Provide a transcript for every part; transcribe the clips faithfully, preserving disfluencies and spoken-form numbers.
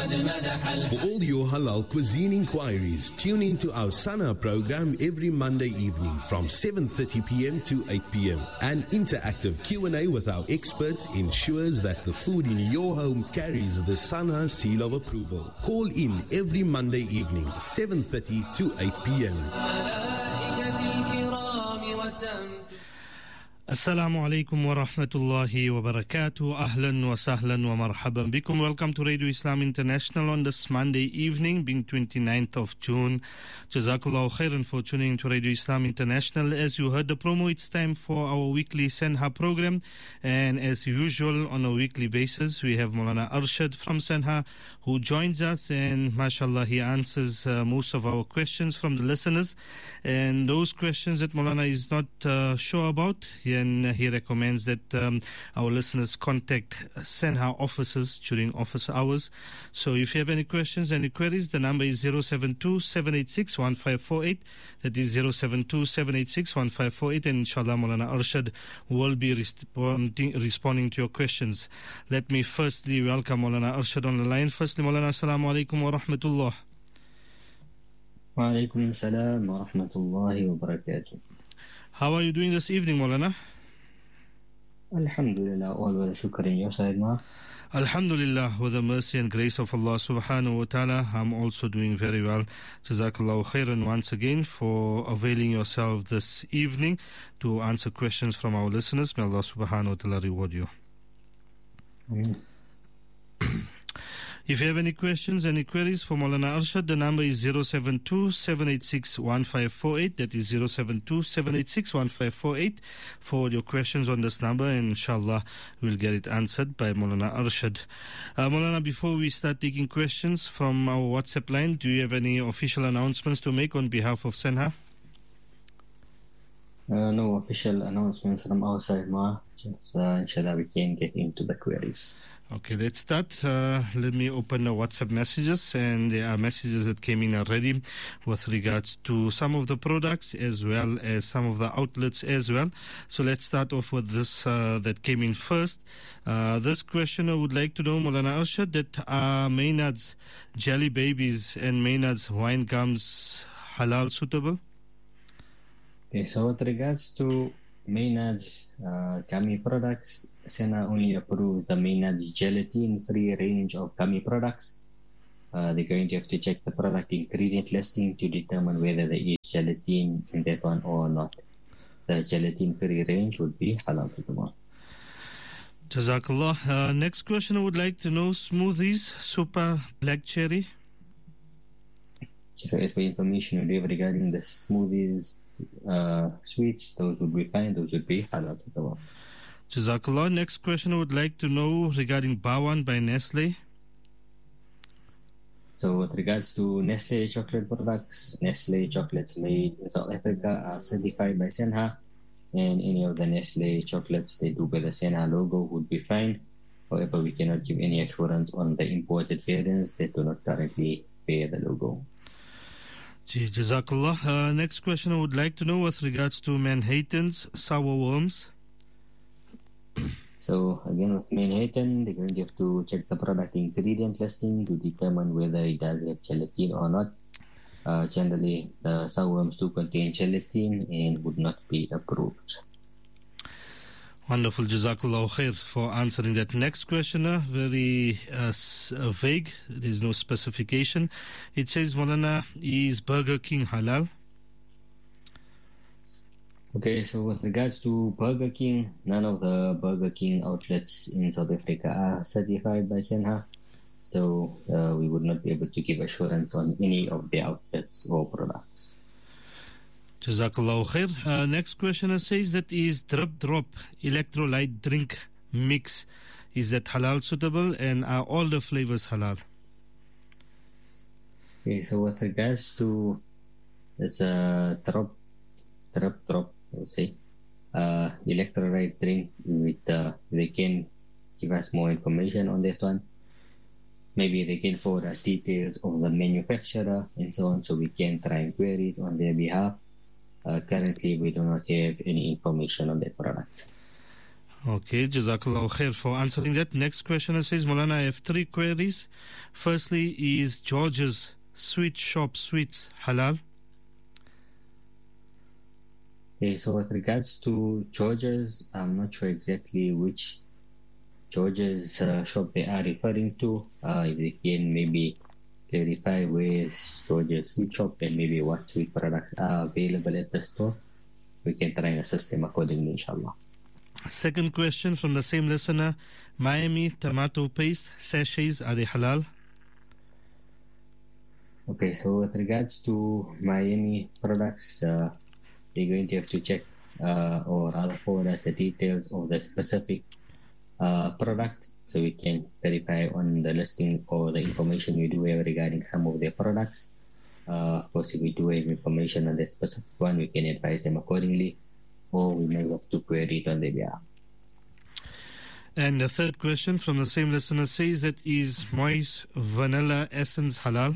For all your halal cuisine inquiries, tune in to our Sana program every Monday evening from seven thirty p.m. to eight p.m. An interactive Q and A with our experts ensures that the food in your home carries the Sana seal of approval. Call in every Monday evening, seven thirty to eight p.m. Assalamu alaikum wa rahmatullahi wa barakatuh. Ahlan wa sahlan wa marhaban bikum. Welcome to Radio Islam International on this Monday evening, being twenty-ninth of June. Jazakallahu khairan for tuning to Radio Islam International. As you heard the promo, it's time for our weekly Senha program. And as usual, on a weekly basis, we have Maulana Arshad from Senha who joins us. And mashallah, he answers uh, most of our questions from the listeners. And those questions that Maulana is not uh, sure about, he and he recommends that um, our listeners contact Senha officers during office hours. So if you have any questions, any queries, the number is zero seven two, seven eight six, one five four eight. That is zero seven two, seven eight six, one five four eight. And inshallah, Maulana Arshad will be responding, responding to your questions. Let me firstly welcome Maulana Arshad on the line. Firstly, Maulana, assalamu alaikum wa rahmatullah. Wa alaikum assalam wa rahmatullahi wa barakatuh. How are you doing this evening, Maulana? Alhamdulillah, all well, shukr in your side, ma. Alhamdulillah, with the mercy and grace of Allah subhanahu wa ta'ala, I'm also doing very well. Jazakallahu khairan once again for availing yourself this evening to answer questions from our listeners. May Allah subhanahu wa ta'ala reward you. Ameen. If you have any questions, any queries for Maulana Arshad, the number is zero seven two, seven eight six, one five four eight. That is zero seven two, seven eight six, one five four eight. Forward your questions on this number and inshallah we'll get it answered by Maulana Arshad. Uh, Maulana, before we start taking questions from our WhatsApp line, do you have any official announcements to make on behalf of Senha? Uh, no official announcements from our side, ma. Just, uh, inshallah, we can get into the queries. Okay, let's start. Uh, let me open the WhatsApp messages, and there are messages that came in already with regards to some of the products as well as some of the outlets as well. So let's start off with this uh, that came in first. Uh, this questioner would like to know, Maulana Arshad, that are Maynard's jelly babies and Maynard's wine gums halal suitable? Okay, so with regards to Maynard's uh, gummy products, Senha only approved the Maynard's gelatin-free range of gummy products. Uh, they're going to have to check the product ingredient listing to determine whether there is gelatin in that one or not. The gelatin-free range would be halal to the one. Jazakallah. Uh, next question, I would like to know smoothies, super black cherry. So as for information we have regarding the smoothies, uh, sweets, those would be fine. Those would be halal to the one. Jazakallah. Next question I would like to know regarding Bawan by Nestle. So with regards to Nestle chocolate products, Nestle chocolates made in South Africa are certified by Senha, and any of the Nestle chocolates they do bear the Senha logo would be fine. However, we cannot give any assurance on the imported variants that do not currently bear the logo. Jazakallah. Uh, next question I would like to know with regards to Manhattan's sour worms. So again, with Manhattan, they're going to have to check the product ingredient listing to determine whether it does have gelatin or not. Uh, generally, the sour worms do contain gelatin and would not be approved. Wonderful. Jazakallah khair for answering that. Next questioner, very uh, uh, vague. There's no specification. It says, Maulana, is Burger King halal? Okay, so with regards to Burger King, none of the Burger King outlets in South Africa are certified by Senha. So uh, we would not be able to give assurance on any of the outlets or products. Jazakallahu khair. Uh, next questioner says that is Drip Drop electrolyte drink mix. Is that halal suitable and are all the flavors halal? Okay, so with regards to this uh, drop, drip drop, we'll say, uh, electrolyte drink, with uh, they can give us more information on that one. Maybe they can forward us details of the manufacturer and so on, so we can try and query it on their behalf. Uh, currently, we do not have any information on that product. Okay, Jazakallah khair for answering that. Next questioner says, Maulana, I have three queries. Firstly, is George's Sweet Shop Sweets halal? Okay, so with regards to George's, I'm not sure exactly which George's uh, shop they are referring to. Uh, if they can maybe clarify where is George's Sweet Shop and maybe what sweet products are available at the store, we can try and assist them accordingly, inshallah. Second question from the same listener, Miami tomato paste sachets, are they halal? Okay, so with regards to Miami products, uh, they're going to have to check uh, or rather forward us the details of the specific uh, product so we can verify on the listing or the information we do have regarding some of their products. Uh, of course, if we do have information on that specific one, we can advise them accordingly, or we may have to query it on their behalf. And the third question from the same listener says that is Moist Vanilla Essence halal?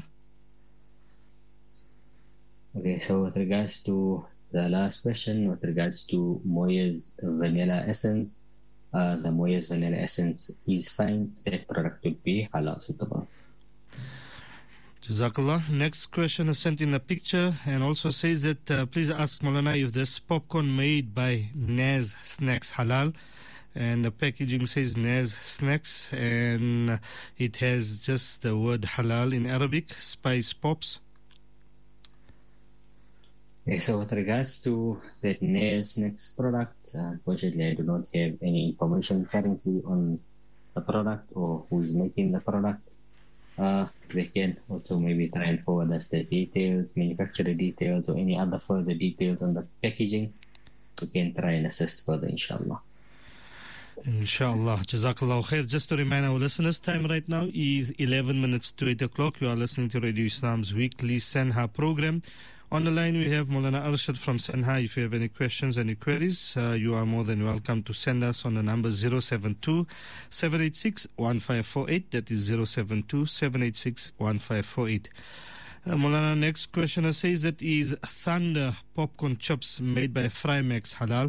Okay, so with regards to the last question, with regards to Moya's Vanilla Essence, uh, the Moya's Vanilla Essence is fine. That product would be halal suitable. Jazakallah. Next question is sent in a picture and also says that uh, please ask Maulana if this popcorn made by Naz Snacks halal. And the packaging says Naz Snacks and it has just the word halal in Arabic, Spice Pops. Okay, so with regards to that Naz Snacks product, uh, unfortunately I do not have any information currently on the product or who's making the product. Uh, they can also maybe try and forward us the details, manufacturer details, or any other further details on the packaging. We can try and assist further, inshallah. Inshallah. Jazakallah khair. Just to remind our listeners, time right now is eleven minutes to eight o'clock. You are listening to Radio Islam's weekly Senha program. On the line, we have Maulana Arshad from Senha. If you have any questions, any queries, uh, you are more than welcome to send us on the number zero seven two, seven eight six, one five four eight. That is zero seven two, seven eight six, one five four eight. Uh, Maulana, next questioner says that is Thunder popcorn chips made by Frymax halal?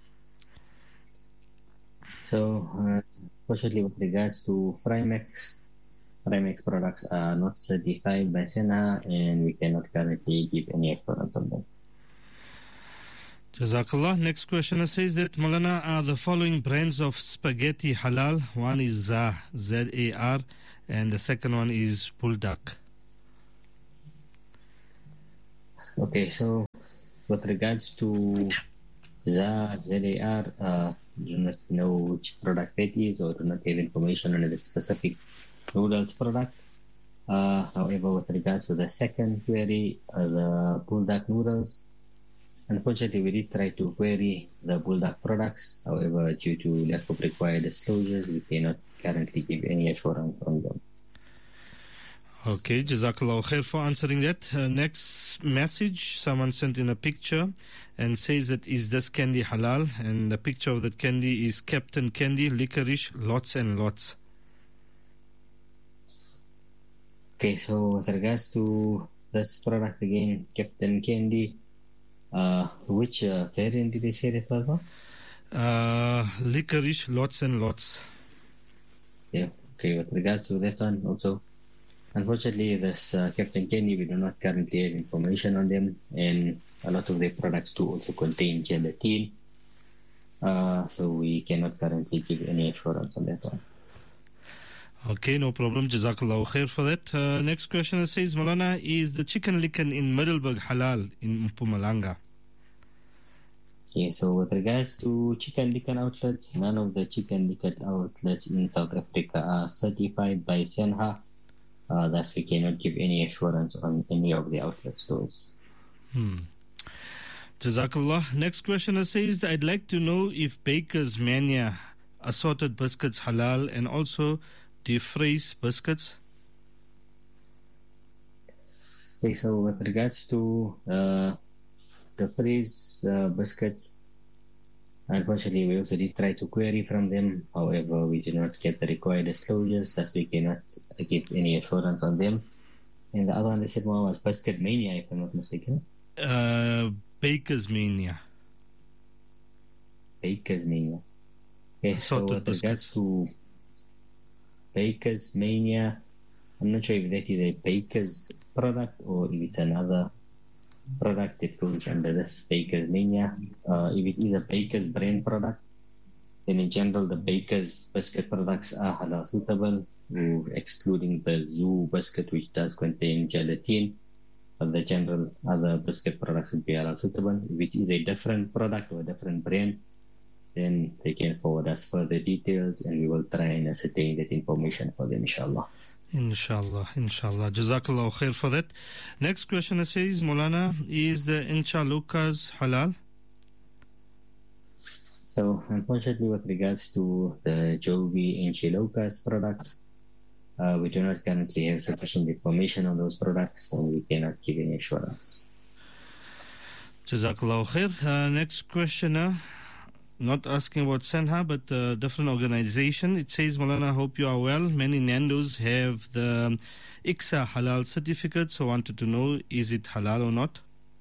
So, uh, fortunately, with regards to Frymax, Frymax products are not certified by Senha and we cannot currently give any assurance on them. Jazakallah. Next question says that Maulana, are the following brands of spaghetti halal? One is Zar, Z A R, and the second one is Bulldog. Okay, so with regards to Zar, Z A R, uh, do not know which product that is or do not have information on the specific noodles product. Uh, however, with regards to the second query, uh, the Bulldog noodles, unfortunately we did try to query the Bulldog products. However, due to lack of required disclosures, we cannot currently give any assurance on them. Okay, Jazakallah khair for answering that. Uh, next message, someone sent in a picture and says that is this candy halal? And the picture of that candy is Captain Candy, licorice, lots and lots. Okay, so with regards to this product again, Captain Candy, uh, which uh, variant did they say that was? Uh, licorice, lots and lots. Yeah, okay, with regards to that one also, unfortunately this uh, Captain Candy, we do not currently have information on them, and a lot of their products do also contain gelatin, uh, so we cannot currently give any assurance on that one. Okay, no problem. Jazakallah khair for that. Uh, next question says, Maulana, is the chicken licken in Middelburg halal in Mpumalanga? Okay, so with regards to chicken licken outlets, none of the chicken licken outlets in South Africa are certified by Senha. Uh, thus, we cannot give any assurance on any of the outlet stores. Hmm. Jazakallah. Next question says, I'd like to know if Baker's Mania assorted biscuits halal and also the Frey's biscuits. Okay, so with regards to uh, the Frey's uh, biscuits, unfortunately, we also did try to query from them. However, we did not get the required disclosures, thus we cannot give any assurance on them. And the other one they said one was Biscuit Mania, if I'm not mistaken. Uh, Baker's Mania. Baker's Mania. Okay, so with regards to Baker's Mania, I'm not sure if that is a Baker's product or if it's another product that goes under this Baker's Mania. Uh, if it is a Baker's brand product, then in general the Baker's biscuit products are halal suitable, excluding the Zoo biscuit, which does contain gelatin. But the general other biscuit products would be halal suitable. If it is a different product or a different brand, then they can forward us further details and we will try and ascertain that information for them, inshallah. Inshallah, inshallah. Jazakallah khair for that. Next question says, Maulana, is the Incha Lucas halal? So, unfortunately, with regards to the Joby Incha Lucas products, uh, we do not currently have sufficient information on those products and we cannot give any assurance. Jazakallah khair. Uh, next questioner. Not asking about Senha, but a different organization. It says, Maulana, I hope you are well. Many Nandos have the I C S A halal certificate, so I wanted to know, is it halal or not?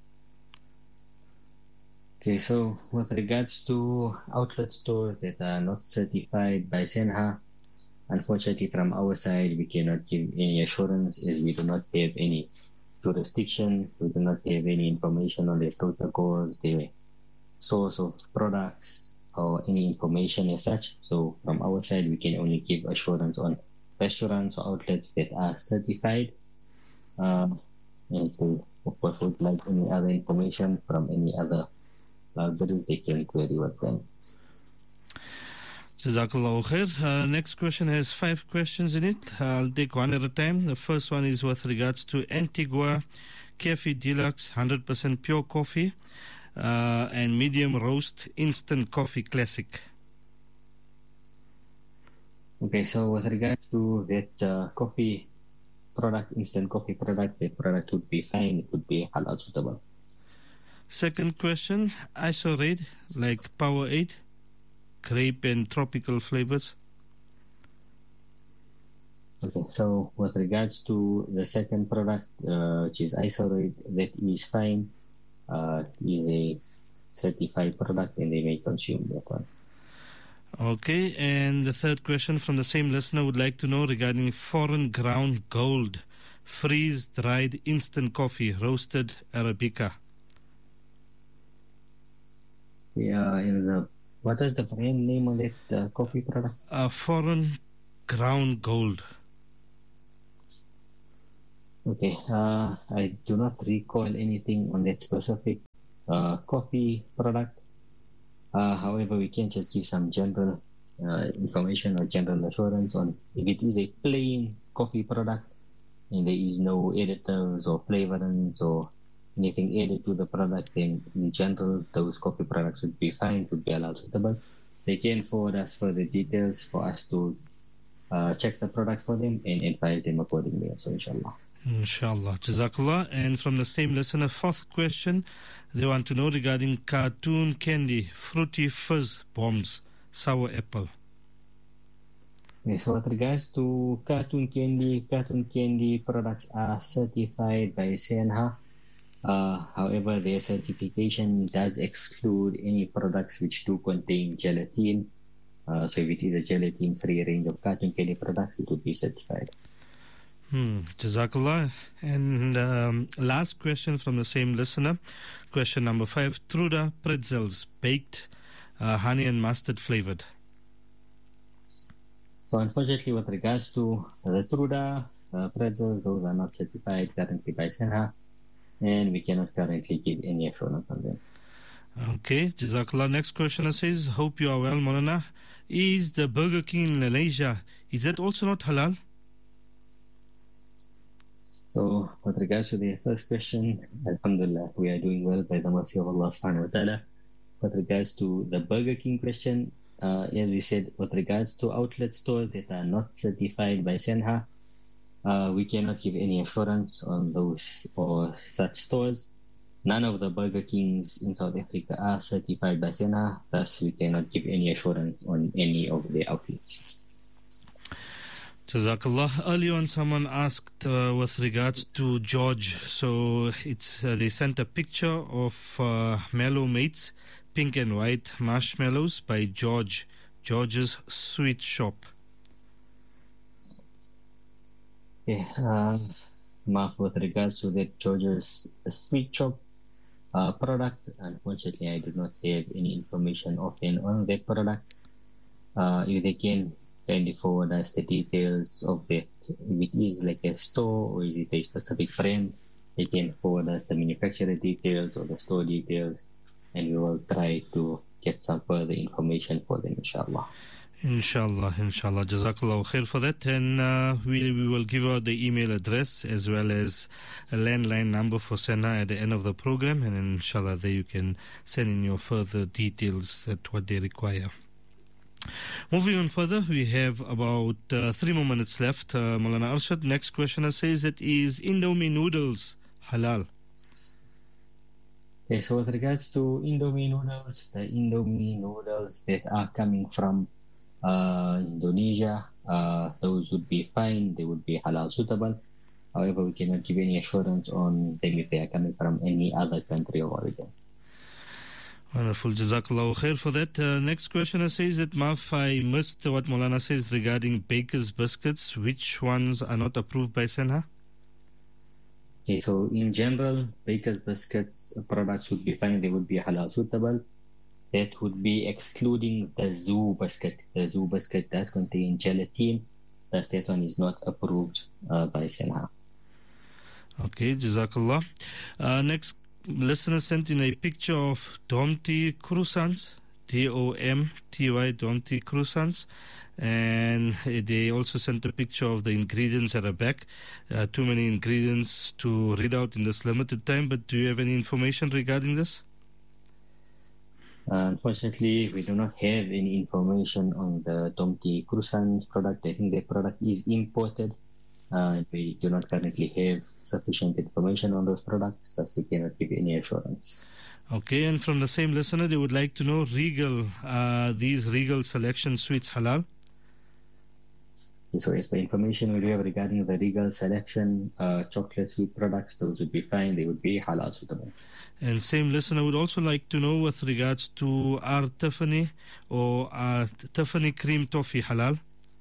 Okay, so with regards to outlet stores that are not certified by Senha, unfortunately from our side, we cannot give any assurance as we do not have any jurisdiction. We do not have any information on their protocols, their source of products, or any information as such. So from our side, we can only give assurance on restaurants or outlets that are certified. Uh, and so, of course, would like any other information from any other library, they can query with them. Jazakallah khair. Uh, next question has five questions in it. I'll take one at a time. The first one is with regards to Antigua Cafe Deluxe one hundred percent pure coffee. Uh, and medium roast instant coffee classic. Okay, so with regards to that uh, coffee product, instant coffee product, that product would be fine. It would be halal suitable. Second question, Isorade, like Powerade, grape and tropical flavors. Okay, so with regards to the second product, uh, which is Isorade, that is fine. Uh, is a certified product and they may consume that one. Okay, and the third question from the same listener would like to know regarding foreign ground gold, freeze-dried instant coffee, roasted Arabica. Yeah, in the, what is the brand name of that uh, coffee product? Uh, foreign ground gold. Okay, uh, I do not recall anything on that specific uh, coffee product. Uh, however, we can just give some general uh, information or general assurance on if it is a plain coffee product and there is no additives or flavorants or anything added to the product, then in general, those coffee products would be fine, would be allowed suitable. They can forward us further details for us to uh, check the product for them and advise them accordingly. So, inshallah. Inshallah. Jazakallah. And from the same listener, fourth question, they want to know regarding cartoon candy, fruity fizz bombs, sour apple. Okay, so with regards to cartoon candy, cartoon candy products are certified by Senha. Uh, however, their certification does exclude any products which do contain gelatin. Uh, so if it is a gelatin-free range of cartoon candy products, it would be certified. Hmm, Jazakallah. And um, last question from the same listener. Question number five. Truda pretzels, baked, uh, honey and mustard flavored. So unfortunately, with regards to the Truda uh, pretzels, those are not certified currently by Senha, and we cannot currently give any assurance on them. Okay, Jazakallah. Next question says, hope you are well, Maulana. Is the Burger King in Malaysia, is that also not halal? So, with regards to the first question, Alhamdulillah, we are doing well by the mercy of Allah subhanahu wa ta'ala. With regards to the Burger King question, uh, as we said, with regards to outlet stores that are not certified by Senha, uh, we cannot give any assurance on those or such stores. None of the Burger Kings in South Africa are certified by Senha, thus we cannot give any assurance on any of the outlets. Jazakallah. Earlier on, someone asked uh, with regards to George. So it's uh, they sent a picture of uh, Mellow Mates, pink and white marshmallows by George George's Sweet Shop. Yeah, uh, Mark, with regards to the George's Sweet Shop uh, product, unfortunately, I do not have any information offhand on that product. Uh, if they can kindly forward us the details of that, if it is like a store or is it a specific brand, they can forward us the manufacturer details or the store details, and we will try to get some further information for them, inshallah. Inshallah, inshallah. Jazakallah khair for that. And uh, we, we will give out the email address as well as a landline number for Senha at the end of the program. And inshallah, there you can send in your further details at what they require. Moving on further, we have about uh, three more minutes left. Uh, Maulana Arshad, next questioner says that is Indomie noodles halal? Okay, so with regards to Indomie noodles, the Indomie noodles that are coming from uh, Indonesia, uh, those would be fine, they would be halal suitable. However, we cannot give any assurance on them if they are coming from any other country of origin. Wonderful. Jazakallah khair for that. Uh, next questioner says that, Maf, I missed what Maulana says regarding Baker's biscuits. Which ones are not approved by Senha? Okay, so in general, Baker's biscuits products would be fine. They would be halal suitable. That would be excluding the Zoo biscuit. The Zoo biscuit does contain gelatin. Thus, that one is not approved uh, by Senha. Okay, Jazakallah. Uh, next listener sent in a picture of Domty croissants, D O M T Y, Domty croissants, and they also sent a picture of the ingredients at the back. Uh, too many ingredients to read out in this limited time, but do you have any information regarding this? Uh, unfortunately, we do not have any information on the Domty croissants product. I think the product is imported. Uh, we do not currently have sufficient information on those products, thus we cannot give any assurance. Okay, and from the same listener, they would like to know, Regal, uh, these Regal Selection sweets halal? So as per information we do have regarding the Regal Selection uh, chocolate sweet products, those would be fine, they would be halal suitable. And same listener would also like to know with regards to our Tiffany or our Tiffany cream toffee halal?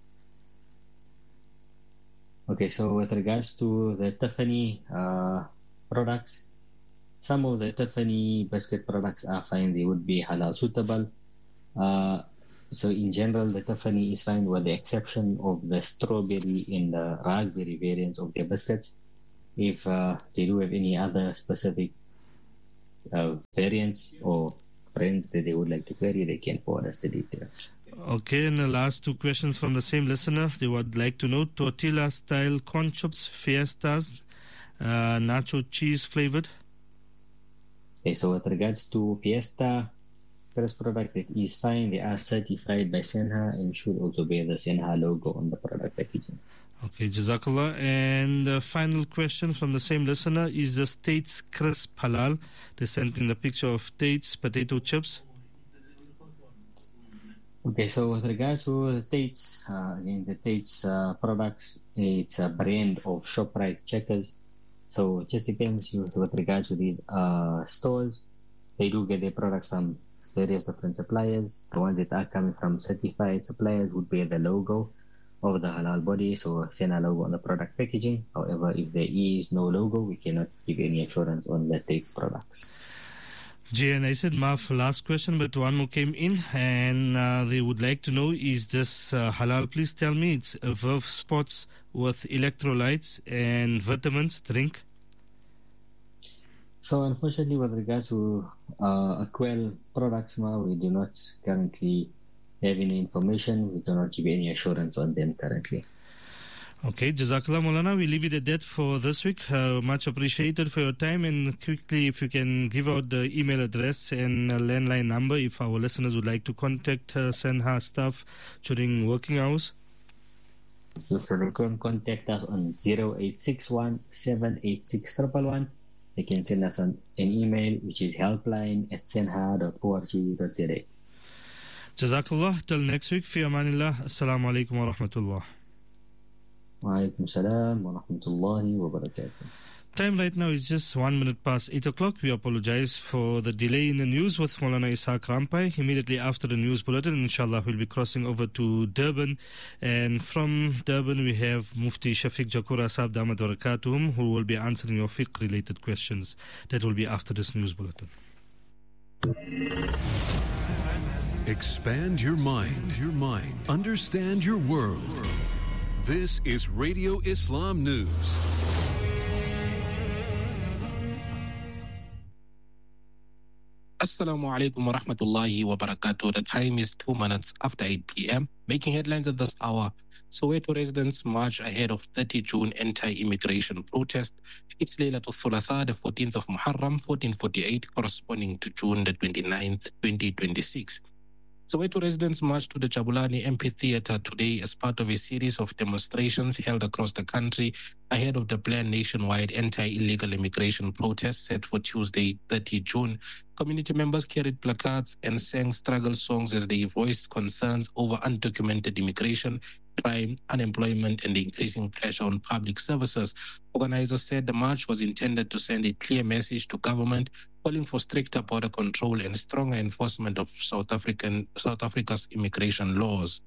Okay, so with regards to the Tiffany uh, products, some of the Tiffany biscuit products are fine, they would be halal suitable. Uh, so in general, the Tiffany is fine with the exception of the strawberry and the raspberry variants of their biscuits. If uh, they do have any other specific uh, variants or brands that they would like to query, they can forward us the details. Okay, and the last two questions from the same listener. They would like to know tortilla-style corn chips, Fiestas, uh, nacho cheese flavored. Okay, so with regards to Fiesta, first product, it is fine. They are certified by Senha and should also bear the Senha logo on the product packaging. Okay, Jazakallah. And the final question from the same listener is the Tate's Crisp halal. They sent in the picture of Tate's potato chips. Okay, so with regards to the Tate's, uh, again, the Tate's uh, products, it's a brand of ShopRite Checkers. So it just depends with, with regards to these uh, stores. They do get their products from various different suppliers. The ones that are coming from certified suppliers would bear the logo of the halal body, so Senha logo on the product packaging. However, if there is no logo, we cannot give any assurance on the Tate's products. Jay, and I said, Marf, last question, but one more came in, and uh, they would like to know, is this uh, halal? Please tell me. It's a Verve Sports with electrolytes and vitamins drink. So, unfortunately, with regards to uh, Aquel products, now we do not currently have any information. We do not give any assurance on them currently. Okay, Jazakallah Maulana, we leave it at that for this week. Uh, much appreciated for your time, and quickly if you can give out the email address and a landline number if our listeners would like to contact uh, Senha staff during working hours. So you can contact us on zero eight six one, seven eight six one one one. They can send us an, an email which is helpline at senha dot org dot z a. Jazakallah, till next week, fi amanillah. Assalamu alaikum wa rahmatullah. Wa alaikum salam wa rahmatullahi wa barakatuh. Time right now is just one minute past eight o'clock. We apologize for the delay in the news with Maulana Ishaq Rampai. Immediately after the news bulletin, inshallah, we'll be crossing over to Durban. And from Durban, we have Mufti Shafiq Jakura Sahib Damat Barakatuhum, who will be answering your fiqh-related questions. That will be after this news bulletin. Expand your mind, your mind. Understand your world. This is Radio Islam News. Assalamu alaikum wa rahmatullahi wa barakatuh. The time is two minutes after eight p.m. Making headlines at this hour, Soweto residents march ahead of thirtieth June anti-immigration protest. It's Laylatul Thulatha, the fourteenth of Muharram, fourteen forty-eight, corresponding to June the twenty-ninth, twenty twenty-six. Soweto residents marched to the Jabulani Amphitheatre today as part of a series of demonstrations held across the country ahead of the planned nationwide anti-illegal immigration protest set for Tuesday, thirtieth June. Community members carried placards and sang struggle songs as they voiced concerns over undocumented immigration, crime, unemployment, and the increasing pressure on public services. Organizers said the march was intended to send a clear message to government, calling for stricter border control and stronger enforcement of South African South Africa's immigration laws.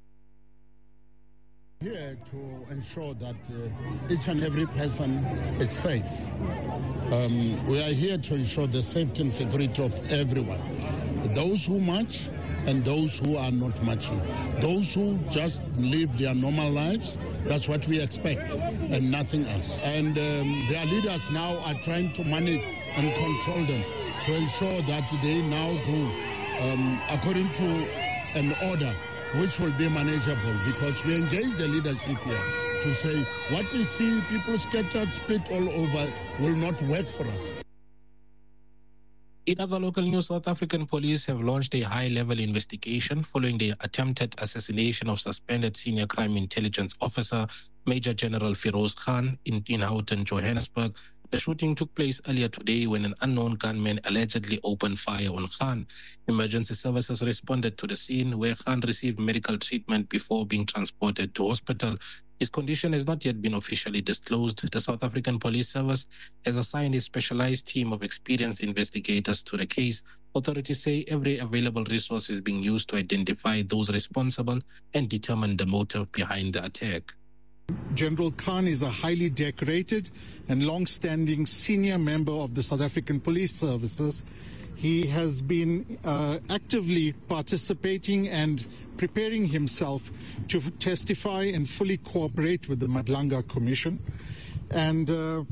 Here to ensure that uh, each and every person is safe. Um, we are here to ensure the safety and security of everyone. Those who march and those who are not marching. Those who just live their normal lives, that's what we expect and nothing else. And um, their leaders now are trying to manage and control them to ensure that they now go um, according to an order which will be manageable, because we engage the leadership here to say what we see, people scattered, split all over, will not work for us. In other local news, South African police have launched a high-level investigation following the attempted assassination of suspended senior crime intelligence officer Major General Firoz Khan in, in Houghton, Johannesburg. The shooting took place earlier today when an unknown gunman allegedly opened fire on Khan. Emergency services responded to the scene, where Khan received medical treatment before being transported to hospital. His condition has not yet been officially disclosed. The South African Police Service has assigned a specialized team of experienced investigators to the case. Authorities say every available resource is being used to identify those responsible and determine the motive behind the attack. General Khan is a highly decorated and long-standing senior member of the South African Police Services. He has been uh, actively participating and preparing himself to testify and fully cooperate with the Madlanga Commission. And uh,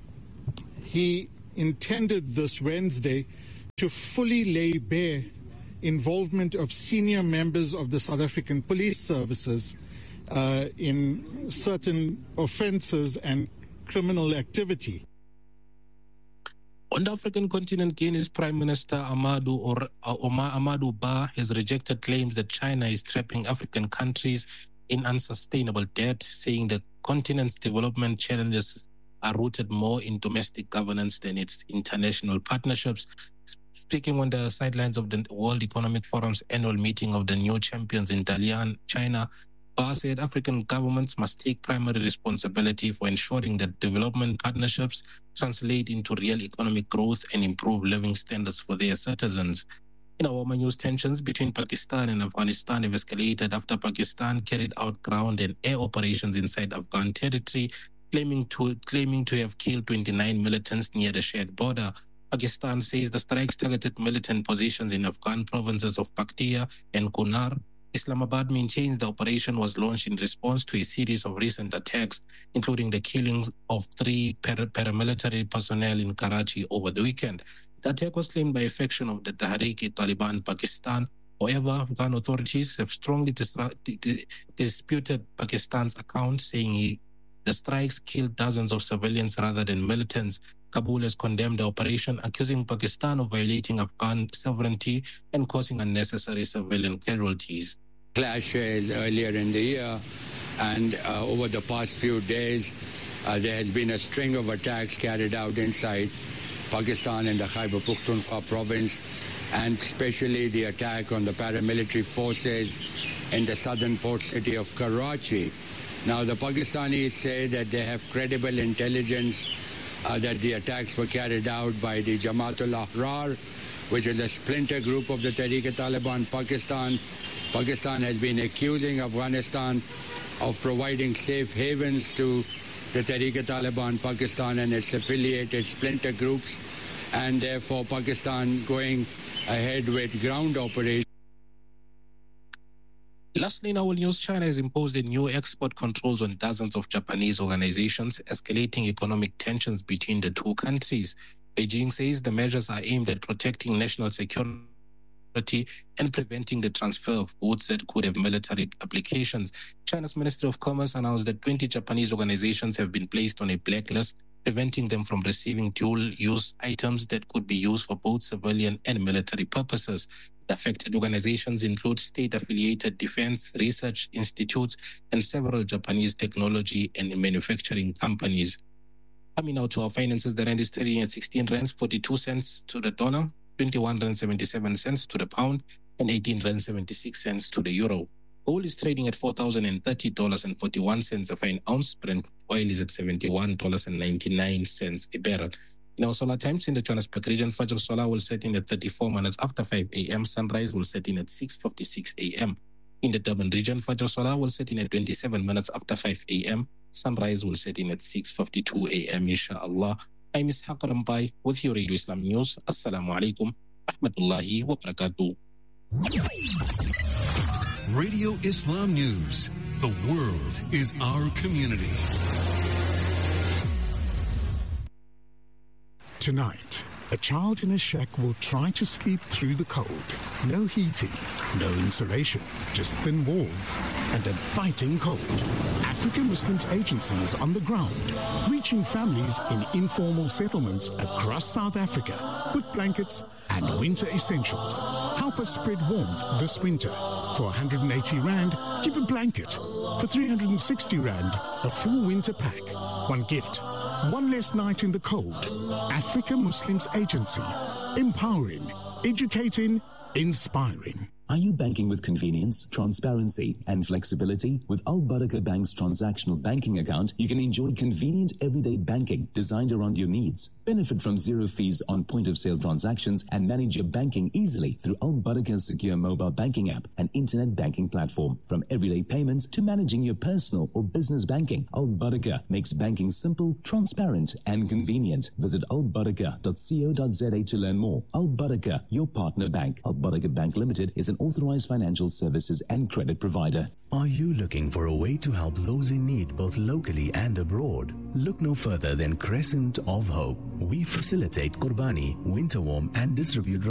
he intended this Wednesday to fully lay bare involvement of senior members of the South African Police Services uh, in certain offences and criminal activity. On the African continent, Guinea's Prime Minister Amadou or Omar Amadou Ba has rejected claims that China is trapping African countries in unsustainable debt, saying the continent's development challenges are rooted more in domestic governance than its international partnerships. Speaking on the sidelines of the World Economic Forum's annual meeting of the new champions in Dalian, China, Ba said African governments must take primary responsibility for ensuring that development partnerships translate into real economic growth and improve living standards for their citizens. In our Oman news, tensions between Pakistan and Afghanistan have escalated after Pakistan carried out ground and air operations inside Afghan territory, claiming to claiming to have killed twenty-nine militants near the shared border. Pakistan says the strikes targeted militant positions in Afghan provinces of Paktia and Kunar. Islamabad maintains the operation was launched in response to a series of recent attacks, including the killings of three para- paramilitary personnel in Karachi over the weekend. The attack was claimed by a faction of the Tehreek-e-Taliban Pakistan. However, Afghan authorities have strongly disra- d- disputed Pakistan's account, saying he, the strikes killed dozens of civilians rather than militants. Kabul has condemned the operation, accusing Pakistan of violating Afghan sovereignty and causing unnecessary civilian casualties. Clashes earlier in the year, and uh, over the past few days, uh, there has been a string of attacks carried out inside Pakistan in the Khyber Pakhtunkhwa province, and especially the attack on the paramilitary forces in the southern port city of Karachi. Now, the Pakistanis say that they have credible intelligence uh, that the attacks were carried out by the Jamaatul Ahrar, which is a splinter group of the Tehreek-e-Taliban Pakistan. Pakistan has been accusing Afghanistan of providing safe havens to the Tehreek-e-Taliban Pakistan and its affiliated splinter groups, and therefore Pakistan going ahead with ground operations. Lastly, in our news, China has imposed a new export controls on dozens of Japanese organizations, escalating economic tensions between the two countries. Beijing says the measures are aimed at protecting national security and preventing the transfer of goods that could have military applications. China's Ministry of Commerce announced that twenty Japanese organizations have been placed on a blacklist, preventing them from receiving dual-use items that could be used for both civilian and military purposes. The affected organizations include state-affiliated defense research institutes and several Japanese technology and manufacturing companies. Coming now to our finances, the rand is trading at sixteen rands forty-two cents to the dollar, twenty-one rand seventy-seven cents to the pound, and eighteen rand seventy-six cents to the euro. Gold is trading at four thousand thirty dollars and forty-one cents a fine ounce. Brent oil is at seventy-one dollars and ninety-nine cents a barrel. In our solar times in the Johannesburg region, Fajr Solar will set in at thirty-four minutes after five a.m. Sunrise will set in at six fifty-six a.m. In the Durban region, Fajr Solar will set in at twenty-seven minutes after five a.m. Sunrise will set in at six fifty-two a.m. Inshallah. I'm Ishaq Rampai with your Radio Islam News. Assalamu alaikum rahmatullahi wa barakatuh. Radio Islam News. The world is our community. Tonight, a child in a shack will try to sleep through the cold. No heating, no insulation, just thin walls and a biting cold. African Muslims Agency is on the ground, reaching families in informal settlements across South Africa with blankets and winter essentials. Help us spread warmth this winter. For one hundred eighty rand, give a blanket. For three hundred sixty rand, a full winter pack. One gift. One less night in the cold. Africa Muslims Agency. Empowering, educating, inspiring. Are you banking with convenience, transparency, and flexibility? With Al Barakah Bank's transactional banking account, you can enjoy convenient everyday banking designed around your needs. Benefit from zero fees on point-of-sale transactions and manage your banking easily through Al Barakah's secure mobile banking app and internet banking platform. From everyday payments to managing your personal or business banking, Al Barakah makes banking simple, transparent, and convenient. Visit al barakah dot co dot za to learn more. Al Barakah, your partner bank. Al Barakah Bank Limited is an authorized financial services and credit provider. Are you looking for a way to help those in need both locally and abroad? Look no further than Crescent of Hope. We facilitate Qurbani, winter warm, and distribute